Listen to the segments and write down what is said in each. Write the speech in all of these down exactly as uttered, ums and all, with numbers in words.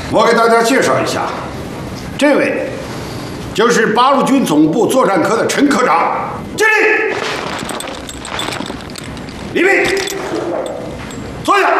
我给大家介绍一下，这位就是八路军总部作战科的陈科长。敬礼！礼毕，坐下。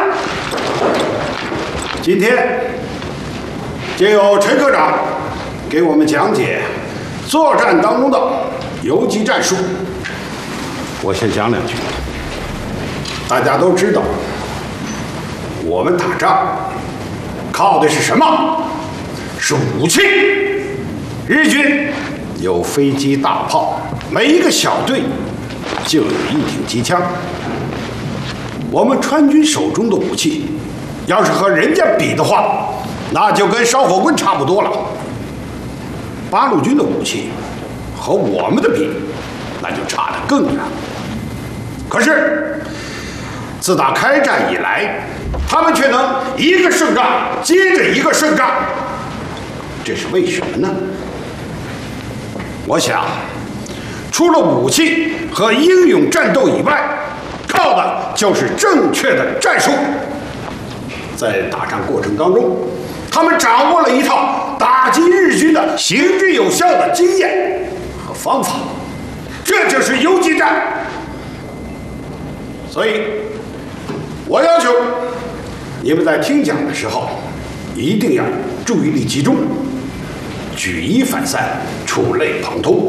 今天就由陈科长给我们讲解作战当中的游击战术。我先讲两句。大家都知道，我们打仗靠的是什么？是武器。日军有飞机、大炮，每一个小队就有一挺机枪。我们川军手中的武器，要是和人家比的话，那就跟烧火棍差不多了。八路军的武器和我们的比，那就差得更远。可是自打开战以来，他们却能一个胜仗接着一个胜仗，这是为什么呢？我想，除了武器和英勇战斗以外，靠的就是正确的战术。在打仗过程当中，他们掌握了一套打击日军的行之有效的经验和方法，这就是游击战。所以，我要求你们在听讲的时候，一定要注意力集中，举一反三，触类旁通。